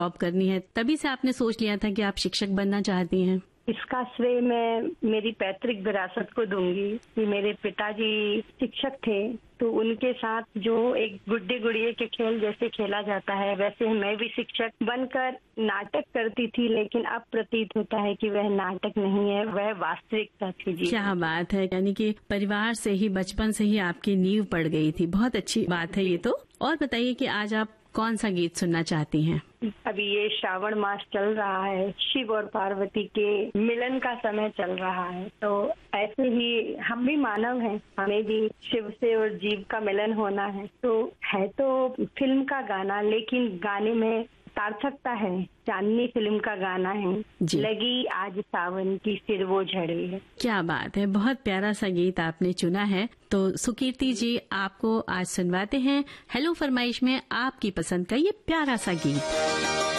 Job करनी है, तभी से आपने सोच लिया था कि आप शिक्षक बनना चाहती हैं? इसका श्रेय मैं मेरी पैतृक विरासत को दूंगी कि मेरे पिताजी शिक्षक थे, तो उनके साथ जो एक गुड्डे गुड़िये के खेल जैसे खेला जाता है, वैसे मैं भी शिक्षक बनकर नाटक करती थी, लेकिन अब प्रतीत होता है कि वह नाटक नहीं है, वह वास्तविकता थी। जी, क्या बात है, यानी कि परिवार से ही, बचपन से ही आपकी नींव पड़ गई थी। बहुत अच्छी बात है ये तो। और बताइए कि आज आप कौन सा गीत सुनना चाहती हैं? अभी ये श्रावण मास चल रहा है, शिव और पार्वती के मिलन का समय चल रहा है, तो ऐसे ही हम भी मानव हैं, हमें भी शिव से और जीव का मिलन होना है। तो है तो फिल्म का गाना, लेकिन गाने में सार्थकता है। चांदनी फिल्म का गाना है, लगी आज सावन की फिर वो झड़े है। क्या बात है, बहुत प्यारा सा गीत आपने चुना है। तो सुकीर्ति जी, आपको आज सुनवाते हैं हेलो फरमाइश में आपकी पसंद का ये प्यारा सा गीत।